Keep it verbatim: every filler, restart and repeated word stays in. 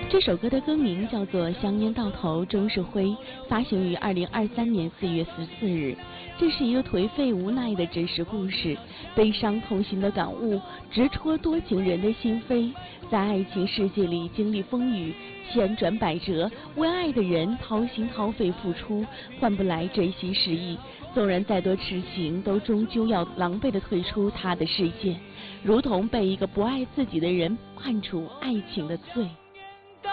这首歌的歌名叫做《香烟到头终是灰》，发行于二零二三年四月十四日。这是一个颓废无奈的真实故事，悲伤痛心的感悟，直戳多情人的心扉。在爱情世界里经历风雨，千转百折，为爱的人掏心掏肺付出，换不来真心实意。纵然再多痴情，都终究要狼狈地退出他的世界，如同被一个不爱自己的人判处爱情的罪。